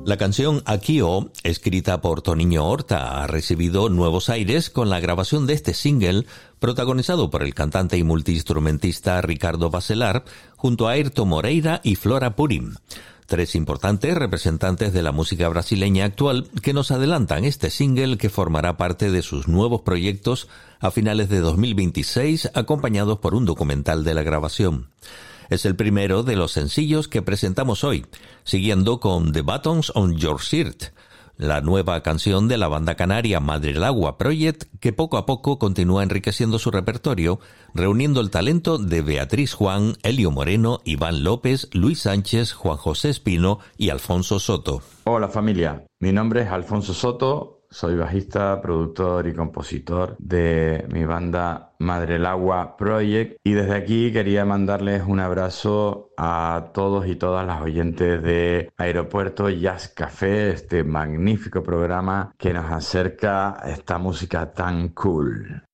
La canción Akio, escrita por Toniño Horta, ha recibido nuevos aires con la grabación de este single, protagonizado por el cantante y multiinstrumentista Ricardo Bacelar, junto a Airto Moreira y Flora Purim. Tres importantes representantes de la música brasileña actual que nos adelantan este single que formará parte de sus nuevos proyectos a finales de 2026, acompañados por un documental de la grabación. Es el primero de los sencillos que presentamos hoy, siguiendo con The Buttons on Your Shirt, la nueva canción de la banda canaria Madre del Agua Project, que poco a poco continúa enriqueciendo su repertorio, reuniendo el talento de Beatriz Juan, Elio Moreno, Iván López, Luis Sánchez, Juan José Espino y Alfonso Soto. Hola familia, mi nombre es Alfonso Soto. Soy bajista, productor y compositor de mi banda Madre del Agua Project y desde aquí quería mandarles un abrazo a todos y todas las oyentes de Aeropuerto Jazz Café, este magnífico programa que nos acerca a esta música tan cool.